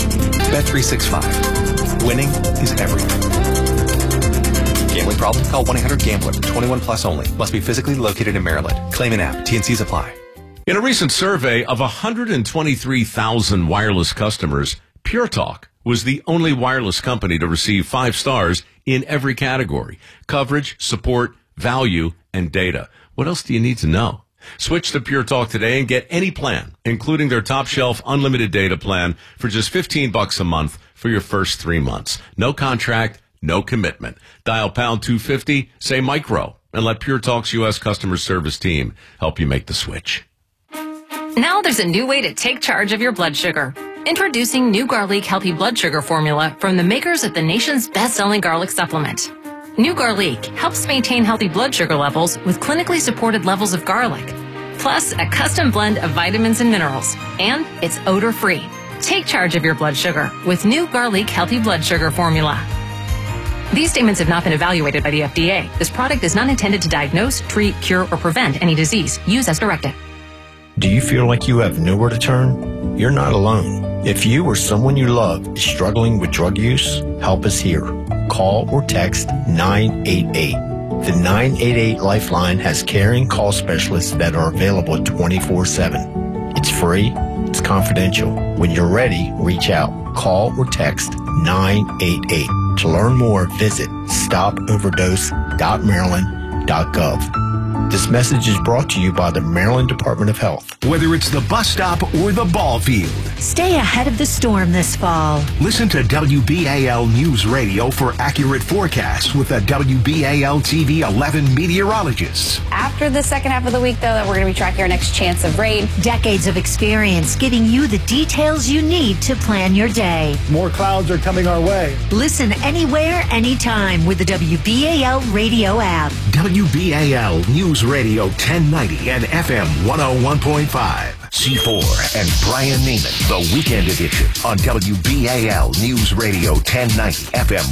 Bet365. Winning is everything. Gambling problem? Call 1-800-GAMBLER. 21 plus only. Must be physically located in Maryland. Claim and app. T&Cs apply. In a recent survey of 123,000 wireless customers, Pure Talk was the only wireless company to receive 5 stars in every category: coverage, support, value, and data. What else do you need to know? Switch to Pure Talk today and get any plan, including their top shelf unlimited data plan, for just $15 a month for your first 3 months. No contract, no commitment. Dial pound 250, say micro, and let Pure Talk's U.S. customer service team help you make the switch. Now there's a new way to take charge of your blood sugar. Introducing new Garlic Healthy Blood Sugar Formula from the makers of the nation's best-selling garlic supplement. New Garlic helps maintain healthy blood sugar levels with clinically supported levels of garlic, plus a custom blend of vitamins and minerals, and it's odor-free. Take charge of your blood sugar with new Garlic Healthy Blood Sugar Formula. These statements have not been evaluated by the FDA. This product is not intended to diagnose, treat, cure, or prevent any disease. Use as directed. Do you feel like you have nowhere to turn? You're not alone. If you or someone you love is struggling with drug use, help is here. Call or text 988. The 988 Lifeline has caring call specialists that are available 24/7. It's free. It's confidential. When you're ready, reach out. Call or text 988. To learn more, visit stopoverdose.maryland.gov. This message is brought to you by the Maryland Department of Health. Whether it's the bus stop or the ball field, Stay ahead of the storm this fall. listen to WBAL News Radio for accurate forecasts with the WBAL TV 11 meteorologists. After the second half of the week, though, that we're going to be tracking our next chance of rain. Decades of experience giving you the details you need to plan your day. More clouds are coming our way. Listen anywhere, anytime with the WBAL radio app. WBAL News Radio 1090 and FM 101.5. C4 and Brian Neiman, the weekend edition on WBAL News Radio 1090 FM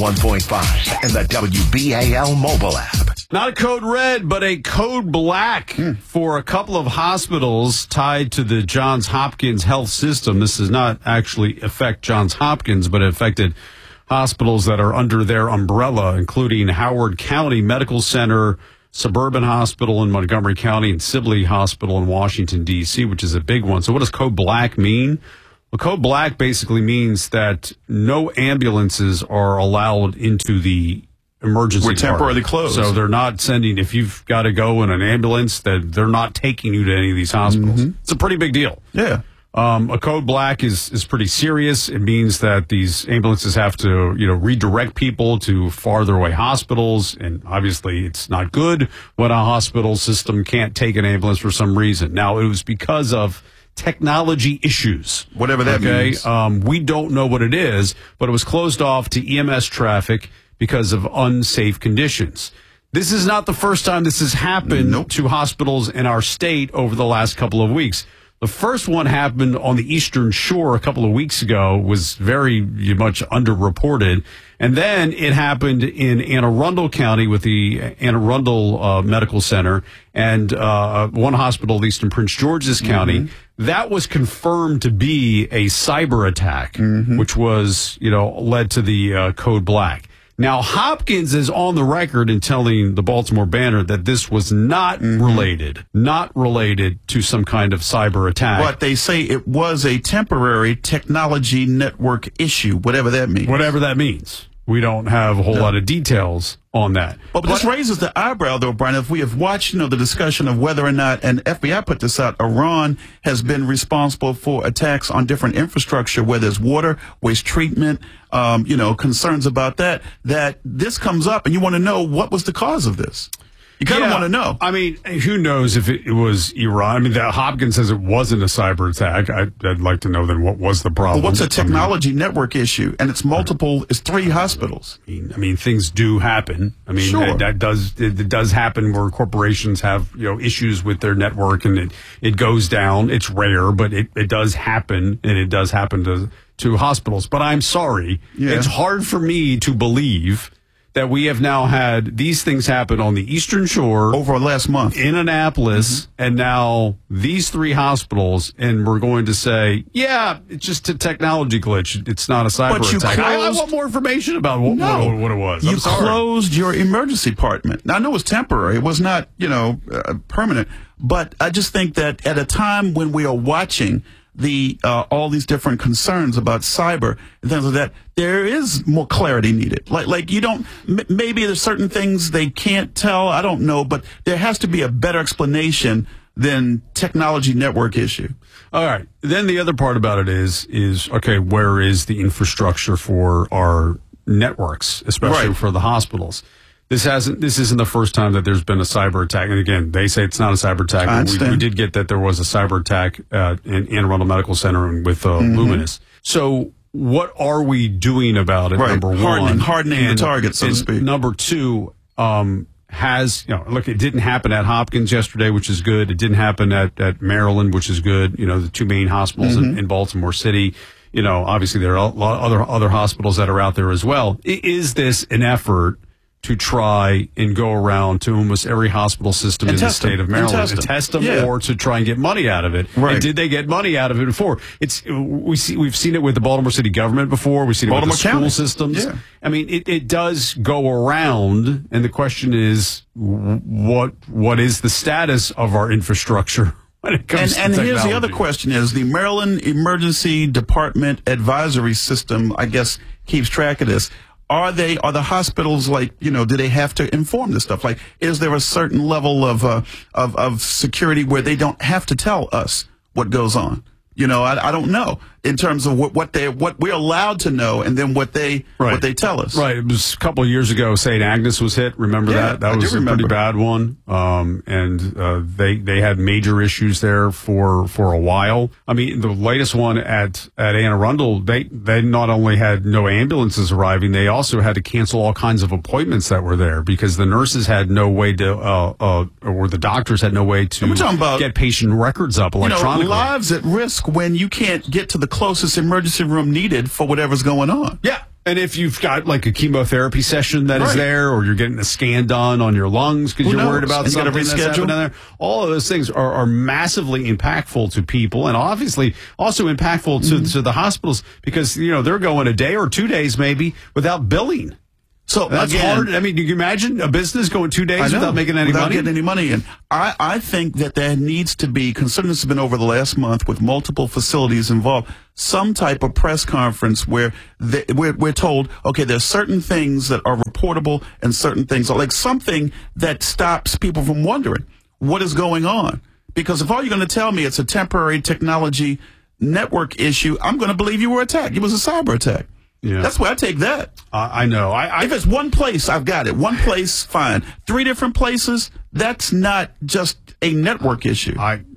101.5 and the WBAL mobile app. Not a code red, but a code black for a couple of hospitals tied to the Johns Hopkins health system. This does not actually affect Johns Hopkins, but it affected hospitals that are under their umbrella, including Howard County Medical Center, Suburban Hospital in Montgomery County, and Sibley Hospital in Washington, D.C., which is a big one. So what does code black mean? Well, code black basically means that no ambulances are allowed into the emergency We're temporarily department. closed. So they're not sending, if you've got to go in an ambulance, that they're not taking you to any of these hospitals. It's a pretty big deal. Yeah. A code black is pretty serious. It means that these ambulances have to, redirect people to farther away hospitals. And obviously it's not good when a hospital system can't take an ambulance for some reason. Now, it was because of technology issues. Whatever that means. We don't know what it is, but it was closed off to EMS traffic because of unsafe conditions. This is not the first time this has happened to hospitals in our state over the last couple of weeks. The first one happened on the Eastern Shore a couple of weeks ago, was very much underreported. And then it happened in Anne Arundel County with the Anne Arundel Medical Center and one hospital, at least in Prince George's County. That was confirmed to be a cyber attack, which was, led to the code black. Now, Hopkins is on the record in telling the Baltimore Banner that this was not related to some kind of cyber attack. But they say it was a temporary technology network issue, whatever that means. Whatever that means. We don't have a whole lot of details on that. But this raises the eyebrow, though, Brian. If we have watched, the discussion of whether or not, and FBI put this out, Iran has been responsible for attacks on different infrastructure, whether it's water, waste treatment, concerns about that this comes up, and you want to know what was the cause of this. You kind of want to know. I mean, who knows if it was Iran? I mean, Hopkins says it wasn't a cyber attack. I'd like to know then what was the problem. Well, what's a technology network issue? And it's multiple. It's 3 hospitals. I mean, things do happen. I mean, sure. it does happen where corporations have issues with their network, and it goes down. It's rare, but it does happen, and it does happen to hospitals. But I'm sorry, it's hard for me to believe that we have now had these things happen on the Eastern Shore over last month in Annapolis, and now these 3 hospitals, and we're going to say, it's just a technology glitch. It's not a cyber attack. I want more information about what it was. You closed your emergency department. Now, I know it was temporary. It was not, permanent. But I just think that at a time when we are watching all these different concerns about cyber and things like that, there is more clarity needed. Like you don't, maybe there's certain things they can't tell. I don't know, but there has to be a better explanation than technology network issue. All right. Then the other part about it is okay, where is the infrastructure for our networks, especially for the hospitals? This isn't the first time that there's been a cyber attack. And again, they say it's not a cyber attack. I But we did get that there was a cyber attack in Anne Arundel Medical Center and with Luminous. So what are we doing about it? Number one, hardening the target, so to speak. Number 2, it didn't happen at Hopkins yesterday, which is good. It didn't happen at Maryland, which is good. The 2 main hospitals in Baltimore City. Obviously there are a lot of other hospitals that are out there as well. Is this an effort to try and go around to almost every hospital system in the state of Maryland to test them, or to try and get money out of it? Right. And did they get money out of it before? We've seen it with the Baltimore City government before. We've seen it with the school systems. Yeah. I mean, it does go around, and the question is, what is the status of our infrastructure when it comes to technology? And here's the other question: is the Maryland Emergency Department Advisory System, I guess, keeps track of this. Are the hospitals like, do they have to inform this stuff? Like, is there a certain level of security where they don't have to tell us what goes on? I don't know in terms of what we're allowed to know, and then what they tell us. Right. It was a couple of years ago. St. Agnes was hit. Remember that? That was a pretty bad one. And they had major issues there for a while. I mean, the latest one at Anne Arundel, they not only had no ambulances arriving, they also had to cancel all kinds of appointments that were there because the nurses had no way to, or the doctors had no way to get patient records up electronically. Lives at risk when you can't get to the closest emergency room needed for whatever's going on. Yeah. And if you've got like a chemotherapy session that is there, or you're getting a scan done on your lungs because you're worried about something that's happening down there, all of those things are massively impactful to people, and obviously also impactful to the hospitals because, they're going a day or 2 days maybe without billing. So that's hard. I mean, can you imagine a business going 2 days without making any money? Without getting any money. And I think that there needs to be, considering this has been over the last month with multiple facilities involved, some type of press conference where we're told, okay, there's certain things that are reportable and certain things are like something that stops people from wondering what is going on. Because if all you're going to tell me it's a temporary technology network issue, I'm going to believe you were attacked. It was a cyber attack. Yeah. That's where I take that. I know. If it's one place, I've got it. One place, fine. 3 different places, that's not just a network issue.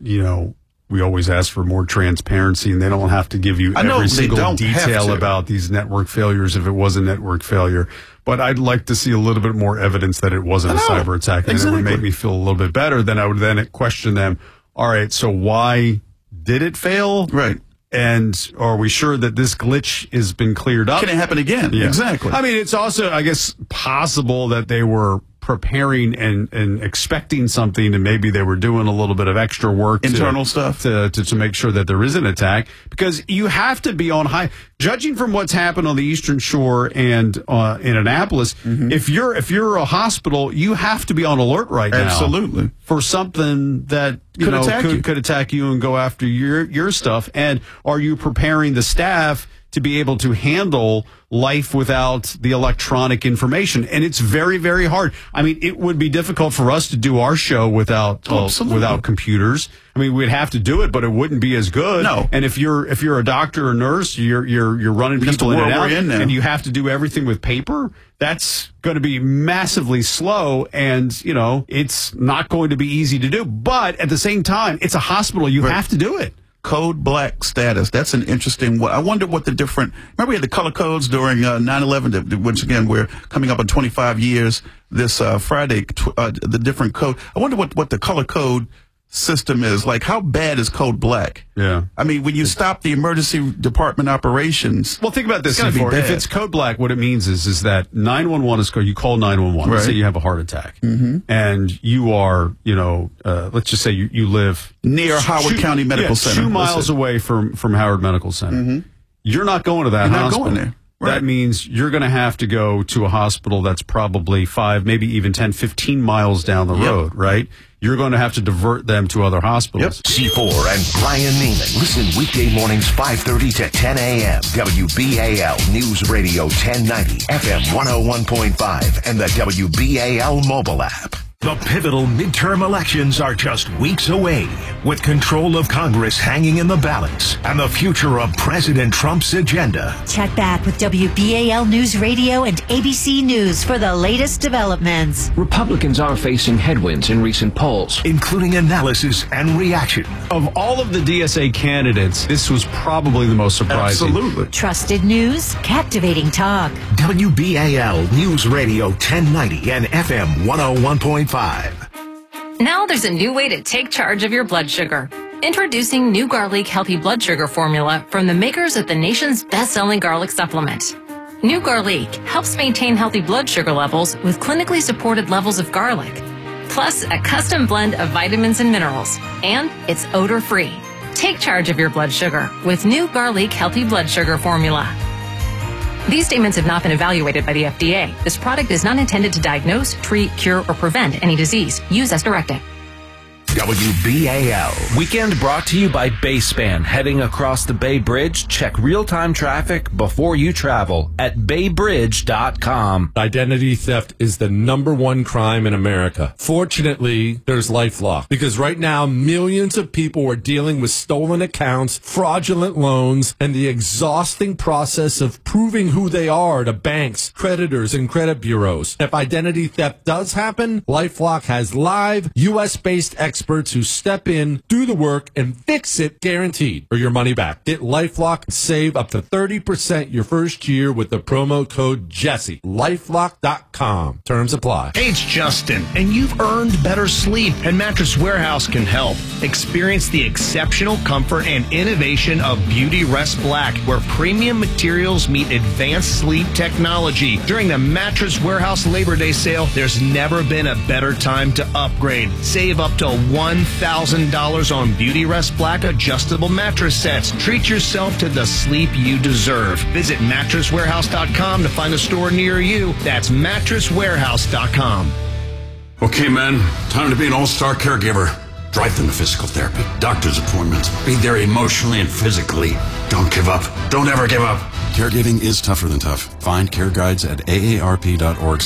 We always ask for more transparency, and they don't have to give you every single detail about these network failures if it was a network failure. But I'd like to see a little bit more evidence that it wasn't a cyber attack. And it would make me feel a little bit better. Then I would then question them, all right, so why did it fail? Right. And are we sure that this glitch has been cleared up? Can it happen again? Yeah. Exactly. I mean, it's also, I guess, possible that they were preparing and expecting something, and maybe they were doing a little bit of extra work, internal stuff to make sure that there is an attack, because you have to be on high. Judging from what's happened on the Eastern Shore and in Annapolis, if you're a hospital, you have to be on alert right now. Absolutely. For something that could attack you and go after your stuff. And are you preparing the staff to be able to handle life without the electronic information? And it's very, very hard. I mean, it would be difficult for us to do our show without computers. I mean, we'd have to do it, but it wouldn't be as good. No. And if you're a doctor or nurse, you're running people in and out, and you have to do everything with paper, that's going to be massively slow, and it's not going to be easy to do. But at the same time, it's a hospital. You have to do it. Code black status. That's an interesting one. I wonder what the different, remember we had the color codes during 9/11, which again, we're coming up on 25 years this Friday, the different code. I wonder what the color code system is. Like, how bad is code black? Yeah. I mean, when you stop the emergency department operations. Well, think about this. If it's code black, what it means is that 911 is code. You call 911. Let's say you have a heart attack, and you are, let's just say you live near Howard County Medical Center, 2 miles away from Howard Medical Center. You're not going to that hospital. Not going there. Right. That means you're going to have to go to a hospital that's probably 5, maybe even 10, 15 miles down the road, right? You're going to have to divert them to other hospitals. C4 and Brian Neiman. Listen weekday mornings 5:30 to 10 a.m. WBAL News Radio 1090, FM 101.5, and the WBAL mobile app. The pivotal midterm elections are just weeks away, with control of Congress hanging in the balance and the future of President Trump's agenda. Check back with WBAL News Radio and ABC News for the latest developments. Republicans are facing headwinds in recent polls, including analysis and reaction. Of all of the DSA candidates, this was probably the most surprising. Absolutely. Trusted news, captivating talk. WBAL News Radio 1090 and FM 101.5. Now there's a new way to take charge of your blood sugar. Introducing new Garlic Healthy Blood Sugar Formula from the makers of the nation's best-selling garlic supplement. New Garlic helps maintain healthy blood sugar levels with clinically supported levels of garlic, plus a custom blend of vitamins and minerals, and it's odor-free. Take charge of your blood sugar with new Garlic Healthy Blood Sugar Formula. These statements have not been evaluated by the FDA. This product is not intended to diagnose, treat, cure, or prevent any disease. Use as directed. WBAL. Weekend brought to you by Bayspan. Heading across the Bay Bridge? Check real-time traffic before you travel at baybridge.com. Identity theft is the #1 crime in America. Fortunately, there's LifeLock, because right now millions of people are dealing with stolen accounts, fraudulent loans, and the exhausting process of proving who they are to banks, creditors, and credit bureaus. If identity theft does happen, LifeLock has live U.S.-based experts who step in, do the work, and fix it guaranteed, or your money back. Get LifeLock and save up to 30% your first year with the promo code Jesse. LifeLock.com. Terms apply. Hey, it's Justin, and you've earned better sleep, and Mattress Warehouse can help. Experience the exceptional comfort and innovation of Beauty Rest Black, where premium materials meet advanced sleep technology. During the Mattress Warehouse Labor Day sale, there's never been a better time to upgrade. Save up to $1,000 on Beauty Rest Black adjustable mattress sets. Treat yourself to the sleep you deserve. Visit mattresswarehouse.com to find a store near you. That's mattresswarehouse.com. Okay, men, time to be an all-star caregiver. Drive them to physical therapy, doctor's appointments. Be there emotionally and physically. Don't give up. Don't ever give up. Caregiving is tougher than tough. Find care guides at aarp.org.